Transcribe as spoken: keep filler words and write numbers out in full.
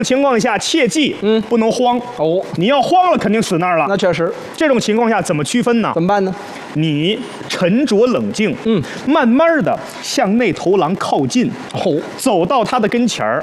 情况下切记，嗯，不能慌哦。 你要慌了，肯定死那儿了。 那确实， 这种情况下怎么区分呢？ 怎么办呢？ 你沉着冷静，嗯，慢慢的向那头狼靠近， 哦， 走到他的跟前儿，